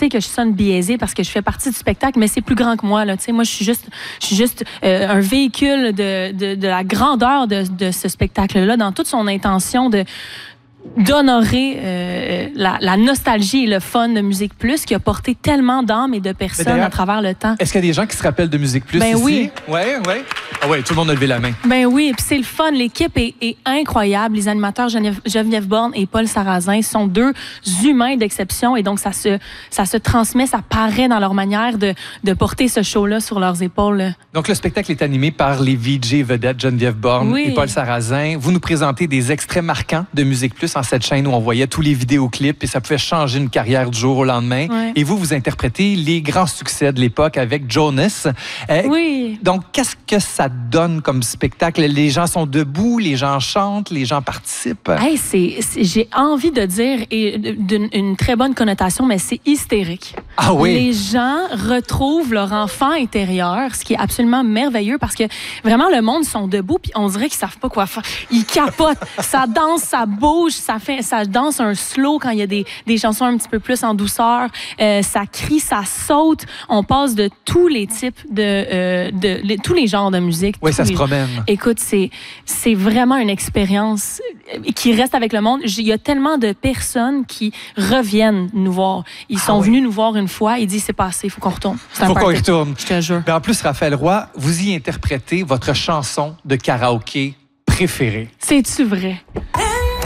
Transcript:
penser que je sonne biaisée parce que je fais partie du spectacle, mais c'est plus grand que moi, là. Tu sais, moi, je suis juste un véhicule de la grandeur de ce spectacle-là, dans toute son intention d'honorer la nostalgie et le fun de Musique Plus qui a porté tellement d'âmes et de personnes à travers le temps. Est-ce qu'il y a des gens qui se rappellent de Musique Plus ici? Oui. Oui. Ah ouais, tout le monde a levé la main. Ben oui, puis c'est le fun. L'équipe est incroyable. Les animateurs Geneviève Borne et Paul Sarrazin sont deux humains d'exception et donc ça se transmet, ça paraît dans leur manière de porter ce show-là sur leurs épaules. Donc le spectacle est animé par les VJ vedettes Geneviève Borne et Paul Sarrazin. Vous nous présentez des extraits marquants de Musique Plus en cette chaîne où on voyait tous les vidéoclips et ça pouvait changer une carrière du jour au lendemain. Ouais. Et vous interprétez les grands succès de l'époque avec Jonas. Oui. Donc, qu'est-ce que ça donne comme spectacle? Les gens sont debout, les gens chantent, les gens participent. Hey, j'ai envie de dire, et d'une très bonne connotation, mais c'est hystérique. Ah oui? Les gens retrouvent leur enfant intérieur, ce qui est absolument merveilleux parce que vraiment, le monde sont debout puis on dirait qu'ils savent pas quoi faire. Ils capotent. Ça danse, ça bouge, ça danse un slow quand il y a des chansons un petit peu plus en douceur. Ça crie, ça saute. On passe de tous les types tous les genres de musique. Oui, ça se promène. Écoute, c'est vraiment une expérience qui reste avec le monde. Il y a tellement de personnes qui reviennent nous voir. Ils sont venus nous voir une fois. Ils disent, c'est passé, il faut qu'on retourne. Il faut qu'on y retourne. Je te jure. Mais en plus, Raphaël Roy, vous y interprétez votre chanson de karaoké préférée. C'est-tu vrai?